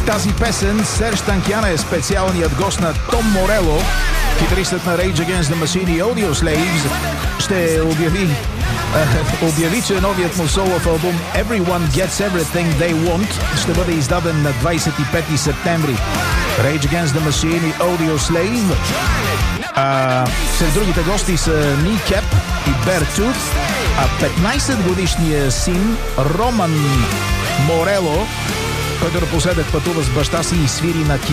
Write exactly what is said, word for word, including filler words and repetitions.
тази песен Серж Танкян е специалният гост на Том Морело, китаристът на Rage Against the Machine и Audioslaves, ще обяви, е, обяви, че новият му солов албум Everyone Gets Everything They Want ще бъде издаден на двадесет и пети септември. Rage Against the Machine и Audioslave. А, сред другите гости са Kneecap и Beartooth, а петнадесет годишният син Роман Морело, който напоследък пътува с баща си и свири на